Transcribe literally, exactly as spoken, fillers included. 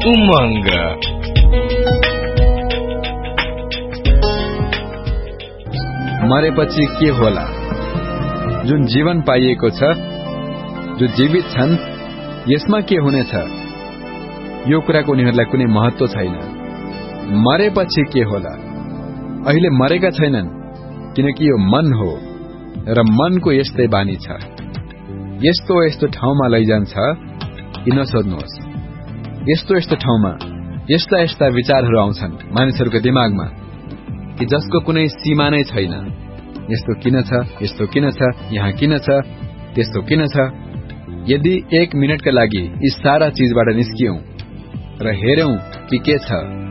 उमंग। मरेपछि के होला? जुन जीवन पाइएको छ, जो जीवित छन्, यसमा के हुनेछ? यो कुराको उनीहरूलाई कुनै महत्त्व छैन। मरेपछि के होला? अहिले मरेका छैनन्, किनकि यो मन हो र मनको यस्तै बानी छ। यस्तो यस्तो ठाउँमा लैजान्छ कि नसोध्नुहोस्। यस्तो यस्तो ठाउँमा यस्ता यस्ता विचारहरू आउँछन् मानिसहरूको दिमागमा कि जसको कुनै सीमा नै छैन। यस्तो किन छ, यस्तो किन छ, यहाँ किन छ, त्यस्तो किन छ। यदि एक मिनटका लागि यी सारा चीजबाट निस्कियौं र हेरौं कि के छ,